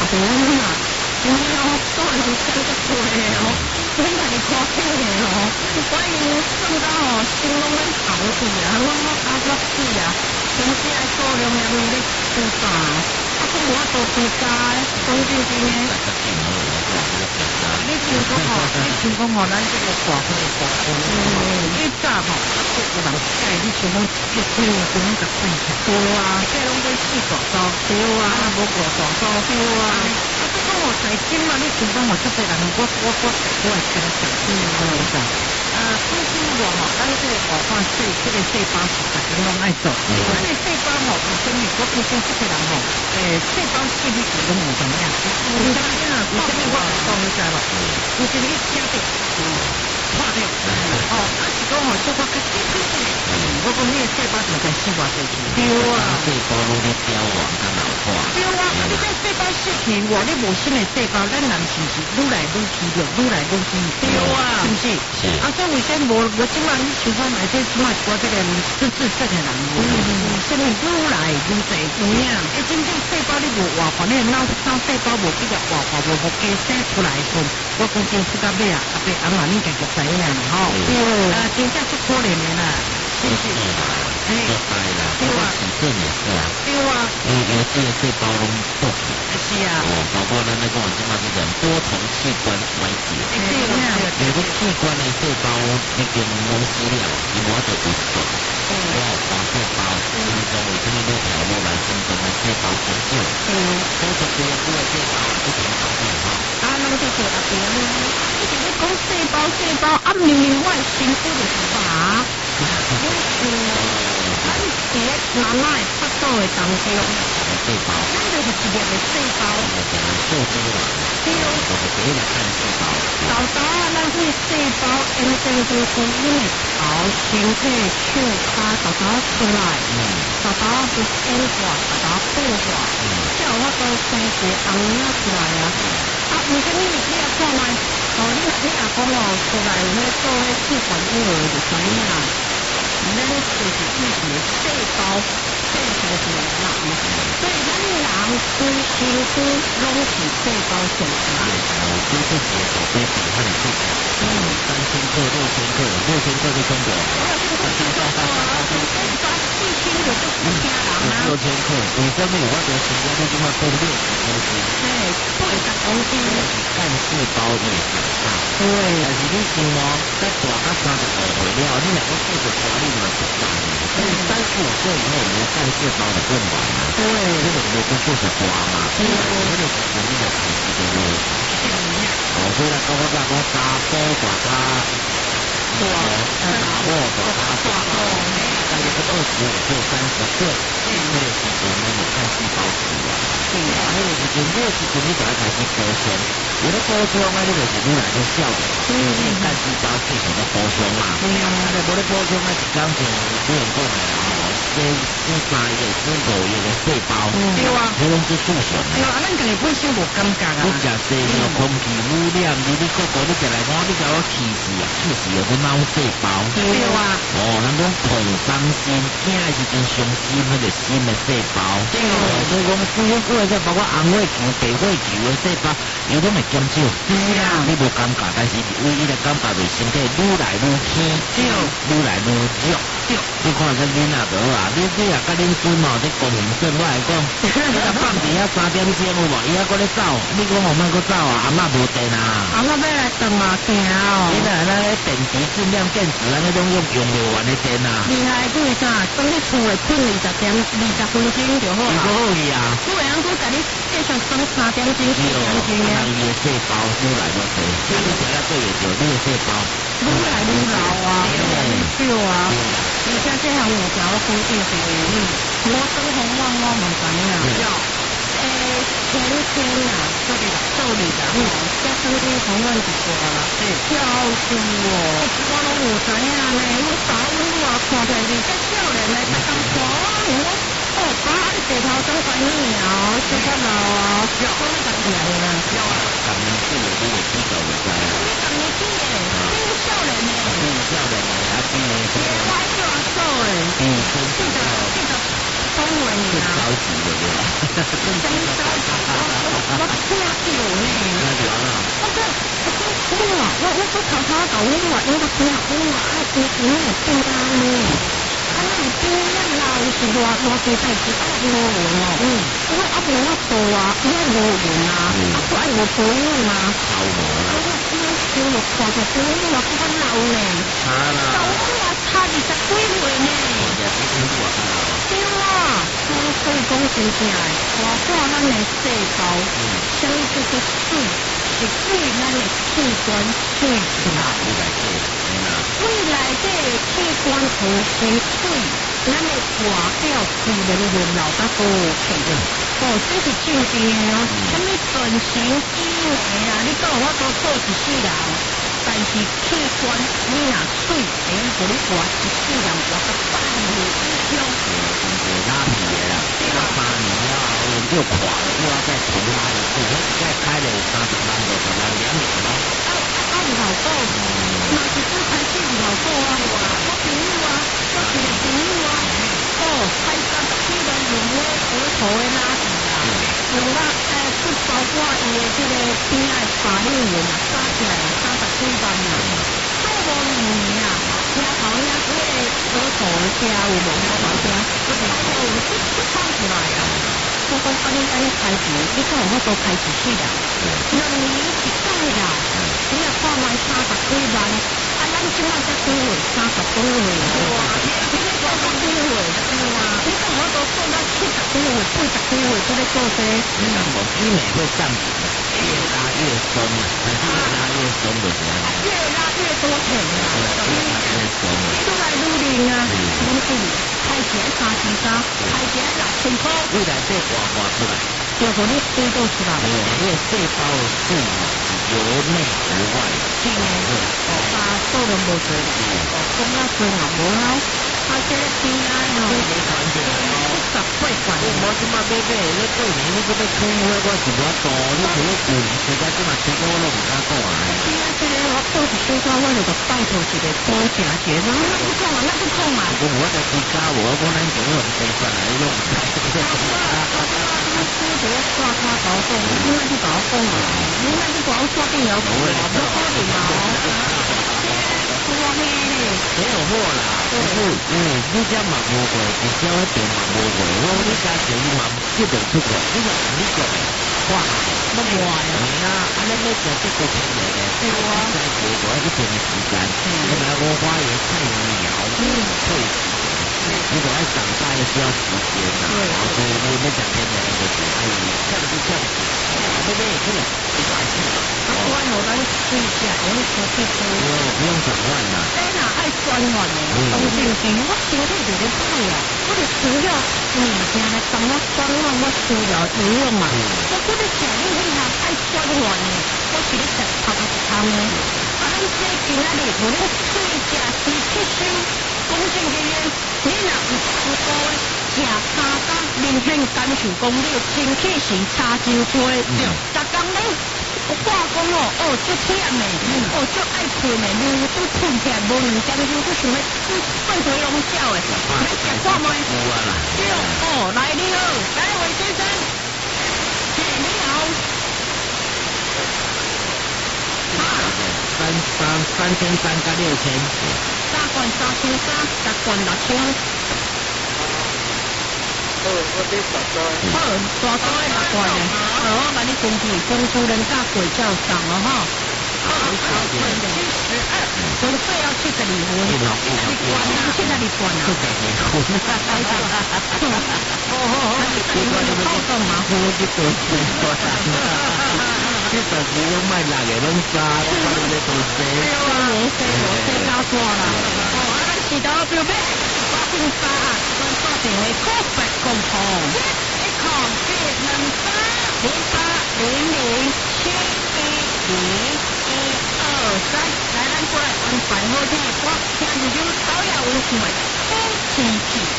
对嘛？有没有做人生个对哦？真係誇張嘅哦！我已經送到哦，心攏咧頭去啊，我壓落去啊，甚至係數量也會咧出大，啊，咁我都自家講真正嘅。你聽講哦，咱這個大會大會，你早吼，有人介你像講一天就能夠賺錢，對啊，這攏在四大洲，對啊，無五大洲，對啊。我財經嘛，你想講我出個人，我係跟上是本身我吼，咱這個活化細胞是大家攏愛做，咱個細胞吼，有啥物？我本身出個人吼，細胞細粒子攏有怎樣？有啥物啊？有啥物我講你知無？有啥物聽着？看着，是講吼，做我較細緻啲，我講你個細胞就在死偌濟去，對啊， 細胞攏咧凋亡甲老化， 對啊，你這細胞死去，你無新的細胞，咱人是不是愈來愈去着，愈來愈去，對啊，是不是？是。啊，所以為啥無即擺你想講來這即擺我這個失智症的人，什麼愈來愈濟有影？真正細胞你無活化，你腦細胞無比較活化，無加生出來份，我講真是到尾啊，阿伯阿媽你家己知影啦，吼。真正足可憐的啦，是不是？ 就呆啦，包括癌症也是啊。 對啊。 因為這個細胞攏破去。 是啊。 包括咱咧講即馬是講多重器官衰竭。 對啊。 每個器官的細胞已經攏死了，因為我就有斷。黃細胞，心臟為什麼都調落來，心臟的細胞減少。所以說這個細胞不停改變哈。 啊，咱就是阿邊啊，你是咧講細胞，啊明明我的身軀就是白。咱佇咧媽媽的腹肚的當中， 細胞， 咱就是一粒的細胞。 受精卵，對，就是第一個幹細胞。 豆豆啊，咱這個細胞因正就是因為頭、身體、手、腳，豆豆出來，豆豆是演化，豆豆變化，才有法度生一個紅仔出來啊。啊，唔是你也看賣，你也講哦，出來有咧做咧試管嬰兒就知影。咱就是自己的細胞，這就是人，所以咱人跟身軀攏是細胞組成。 都是结手杯比它的细小，3000克、6000克，6000克就中国。6000克，你上面有我的身高都这么多60公斤。 对，60公斤。 干细胞也长大。 对。 但是你想哦，在大到35岁了，你两个肚子抓力就长大了。所以35岁以后，你的干细胞就变完了。对。这个你就肚子大嘛，这个是你的体质的问题。所以咧，講講查甫大家，大某大家，大概是25歲、30歲，那個時陣呢，有幹細胞死亡。那個時陣你就要開始補充，有咧補充啊，你就是愈來愈少的，幹細胞繼續咧補充嘛。啊，你無咧補充啊，一講就有人講的生3個、生5個的細胞，對啊，迄攏是數學。對啊，咱家己本身無感覺啊。你食多了空氣污染，你個你食來講，你叫我氣死啊，氣死有個腦細胞。對啊。哦，咱講同心心，驚的時陣傷心，迄個心的細胞。對啊。所以講主要個個包括紅血球、白血球的細胞，伊攏會減少。對啊。你無感覺，但是唯一的感覺就是身體愈來愈輕，愈來愈弱。你看這囡仔就好啊，你也甲恁孫哦，這公平說我來講，你若放佇遐3點鐘有無？伊還佫咧走，你講我莫佫走啊？阿嬤無電啊？阿嬤要來轉嘛驚哦！你若那個電池盡量電池啊，那種用不完的電啊！厲害，對啥？等你厝的困20分鐘就好啊！就好去啊！不然佫甲你繼續等3點鐘、4點鐘啊！伊的細胞愈來愈多，你食了對會着你的細胞愈來愈老啊！對啊！而且這項物件我估計是我等紅我唔知啊。前天啊，做你啦，這身體紅我就過啦，跳住哦，我都唔知影呢，我早我看起來你這少年的，大家看我爸你白頭長塊面啊，這個老啊，我你個樣啊，咁年輕的你會知道唔知啊？你咁年輕的，你少年的，少年的，啊，今年是我做做的，記得中文啊，着急的對吧？真着急。我我偷偷搞我个朋友我爱你变啊呢。啊，那边咱老是偌多代志爱无用哦。我阿婆我做啊，伊爱无用啊，阿婆爱无保养啊。 好无啦。 我想我看着保养我比较老呢。 差啦。 老我差20几岁呢。对啊，所以讲真正诶，我看咱诶细胞，啥物叫做水？是对咱的器官最重要。未来这器官有生水，咱的外表自然就老得好看。哦，这是正经的哦。什么整形医美啊？你讲我都做一世人，但是器官你若水，会用互你活一世人活到100年以上。 拉皮的啦，3年了后就垮了，又要再重拉一次，再开了30万多，可能2年咯。 有效果，嘛是最开始有效果啊！我朋友啊，我一个朋友啊，开30几万用额头的拉皮啊，用去包括伊的这个边仔法律员啊，加起来30几万啊，做无2年啊，车头遐个额头的车有无？额头车，放出来啊！我讲安尼开钱，你看有法度开一世人，2年1届啦。你若看卖30几万，啊，咱即摆才几岁？30几岁啊！你咧做到几岁？对啊，你看我都做到70几岁、80几岁，都咧做这。 你看我医美会占比，越拉越松，越拉越松的时候， 越拉越多钱啊！ 越拉越松。 愈来愈灵啊！愈开起来3千3，开起来6000块。 未来这刮出来， 就互你推倒出来。 因为细胞的数由内而外， 是的，把数量无多，讲啊多也无好，啊这个边啊吼， 没传承哦。 18块。 我即马买你过年你搁要开会，我是无多，你像你旧年时间即马开会我都唔敢讲啊。 是啊，这个我过是最高，我就拜托一个多谢节嘛，那不空嘛，那不空嘛。 我在自家我讲咱就用计算来用。 你这个刷卡搞讲，你那就搞讲啊，你那就搞刷电脑，不可能嘛我嘿嘞， 没有货啦，你家嘛无过，你家那店嘛无过，我你家生意嘛这边出过，你讲哇，那么啊，安尼要做这个出来的，对啊，在国外这边的时间，原来我花园菜苗会。如果要长大也需要时间呐，所以我们讲天的那个是哎，这样就这样子，这边也是100岁。 我有咱试一下，我们出去吃。 不用转换啦。 哎呐，爱转换的，当正经，我身体就咧歹啊，我就需要物件来帮我转换，我需要有用嘛。我搁咧食你迄项爱转换的，我是咧食头一汤的。啊，咱这今仔日无咧对食是吸收，讲正经的，你若有足够的食三餐，明显感受讲你身体是差真多，逐工咧。我讲足忝的，足爱困的，愈困起来无2点钟，佫想要睡回笼觉的，来食看袂？对，来你好，来韦先生，你好。 3300加6000， 大罐3300，大罐6000。 我这大刀。 好，大刀的6罐的，我把你公布，公布人家鬼叫上了哈。72，我最要72分。现在你关了。好动嘛， 我去做事关这手机用卖6个拢杀，我看你在做事。 我加错了。咱是到标准8.3，咱打电话可别共同10008007112，来咱过来安排好听的歌，听一首曹雅文唱的《天气》。